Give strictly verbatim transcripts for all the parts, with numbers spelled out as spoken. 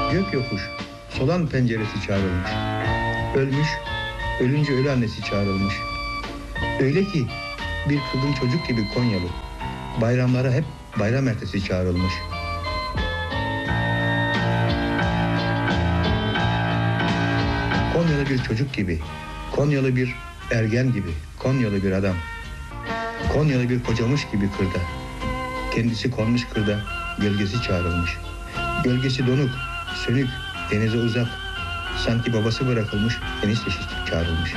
Gök yokuş, solan penceresi çağrılmış. Ölmüş, ölünce ölü annesi çağrılmış. Öyle ki bir kızgın çocuk gibi Konyalı, bayramlara hep bayram ertesi çağrılmış. Konyalı bir çocuk gibi, Konyalı bir ergen gibi, Konyalı bir adam. Konyalı bir kocamış gibi kırda, kendisi konmuş kırda, gölgesi çağrılmış. Gölgesi donuk, sönük, denize uzak, sanki babası bırakılmış, eniştesi çağrılmış.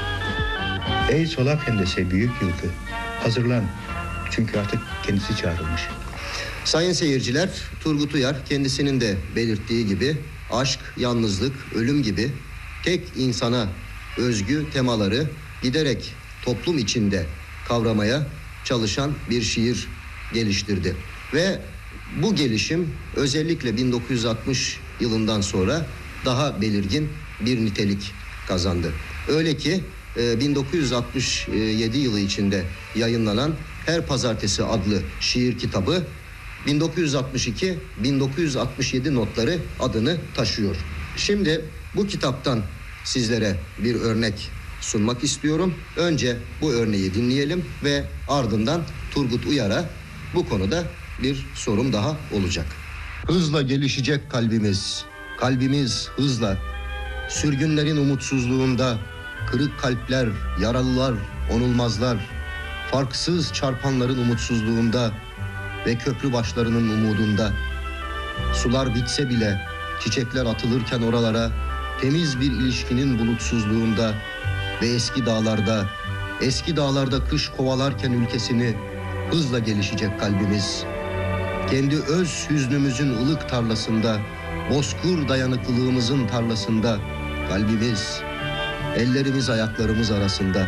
Ey solak hendese büyük yılkı, hazırlan, çünkü artık kendisi çağrılmış. Sayın seyirciler, Turgut Uyar kendisinin de belirttiği gibi aşk, yalnızlık, ölüm gibi tek insana özgü temaları giderek toplum içinde kavramaya çalışan bir şiir geliştirdi. Ve bu gelişim özellikle bin dokuz yüz altmış yılından sonra daha belirgin bir nitelik kazandı. Öyle ki bin dokuz yüz altmış yedi yılı içinde yayınlanan Her Pazartesi adlı şiir kitabı bin dokuz yüz altmış iki bin dokuz yüz altmış yedi notları adını taşıyor. Şimdi bu kitaptan sizlere bir örnek sunmak istiyorum. Önce bu örneği dinleyelim ve ardından Turgut Uyar'a bu konuda bir sorum daha olacak. Hızla gelişecek kalbimiz, kalbimiz hızla. Sürgünlerin umutsuzluğunda, kırık kalpler, yaralılar, onulmazlar. Farksız çarpanların umutsuzluğunda ve köprü başlarının umudunda. Sular bitse bile, çiçekler atılırken oralara, temiz bir ilişkinin bulutsuzluğunda ve eski dağlarda, eski dağlarda kış kovalarken ülkesini hızla gelişecek kalbimiz. Kendi öz hüznümüzün ılık tarlasında, bozkır dayanıklılığımızın tarlasında kalbimiz, ellerimiz ayaklarımız arasında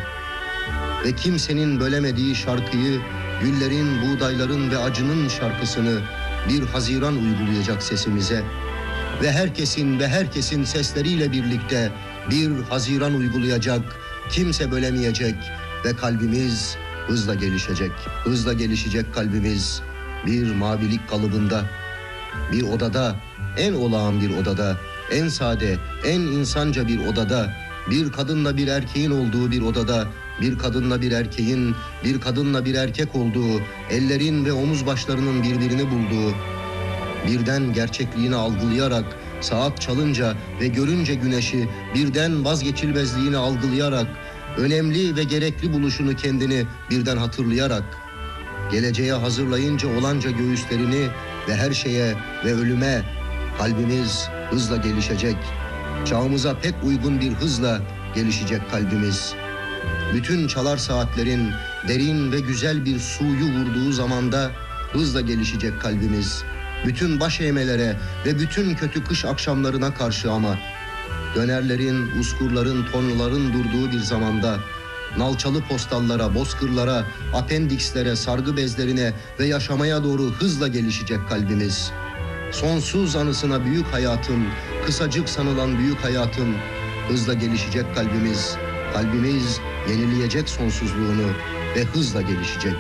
ve kimsenin bölemediği şarkıyı, güllerin, buğdayların ve acının şarkısını bir Haziran uygulayacak sesimize ve herkesin ve herkesin sesleriyle birlikte bir Haziran uygulayacak, kimse bölemeyecek ve kalbimiz hızla gelişecek. Hızla gelişecek kalbimiz bir mavilik kalıbında, bir odada, en olağan bir odada, en sade, en insanca bir odada, bir kadınla bir erkeğin olduğu bir odada, bir kadınla bir erkeğin, bir kadınla bir erkek olduğu, ellerin ve omuz başlarının birbirini bulduğu, birden gerçekliğini algılayarak, saat çalınca ve görünce güneşi birden vazgeçilmezliğini algılayarak, önemli ve gerekli buluşunu kendini birden hatırlayarak, geleceğe hazırlayınca olanca göğüslerini ve her şeye ve ölüme kalbimiz hızla gelişecek. Çağımıza pek uygun bir hızla gelişecek kalbimiz. Bütün çalar saatlerin derin ve güzel bir suyu vurduğu zamanda hızla gelişecek kalbimiz. Bütün baş eğmelere ve bütün kötü kış akşamlarına karşı ama dönerlerin, uskurların, tonluların durduğu bir zamanda nalçalı postallara, bozkırlara, apendikslere, sargı bezlerine ve yaşamaya doğru hızla gelişecek kalbimiz. Sonsuz anısına büyük hayatın, kısacık sanılan büyük hayatın hızla gelişecek kalbimiz. Kalbimiz yenileyecek sonsuzluğunu ve hızla gelişecek.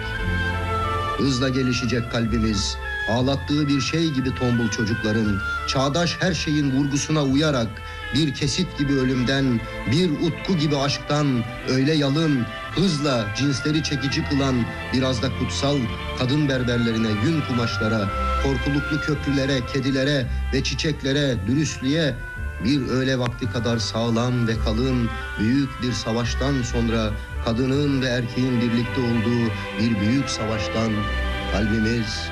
Hızla gelişecek kalbimiz, ağlattığı bir şey gibi tombul çocukların, çağdaş her şeyin vurgusuna uyarak, bir kesit gibi ölümden, bir utku gibi aşktan, öyle yalın, hızla cinsleri çekici kılan, biraz da kutsal kadın berberlerine, yün kumaşlara, korkuluklu köprülere, kedilere ve çiçeklere, dürüstlüğe, bir öğle vakti kadar sağlam ve kalın, büyük bir savaştan sonra kadının ve erkeğin birlikte olduğu bir büyük savaştan kalbimiz,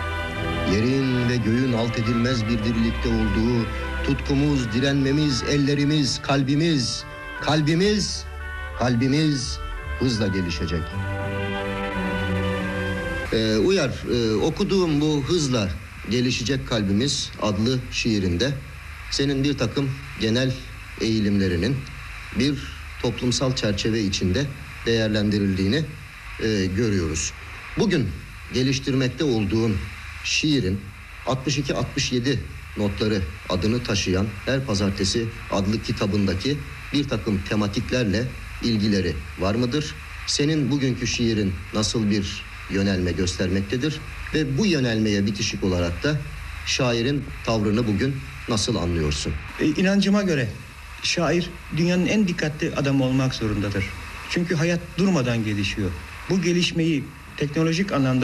yerin ve göğün alt edilmez bir dirilikte olduğu, tutkumuz, direnmemiz, ellerimiz, kalbimiz, kalbimiz, kalbimiz hızla gelişecek. Ee, Uyar, e, okuduğum bu Hızla Gelişecek Kalbimiz adlı şiirinde senin bir takım genel eğilimlerinin bir toplumsal çerçeve içinde değerlendirildiğini e, görüyoruz. Bugün geliştirmekte olduğun şiirin altmış iki altmış yedi notları adını taşıyan Her Pazartesi adlı kitabındaki bir takım tematiklerle ilgileri var mıdır? Senin bugünkü şiirin nasıl bir yönelme göstermektedir? Ve bu yönelmeye bitişik olarak da şairin tavrını bugün nasıl anlıyorsun? E, inancıma göre şair dünyanın en dikkatli adamı olmak zorundadır. Çünkü hayat durmadan gelişiyor. Bu gelişmeyi teknolojik anlamda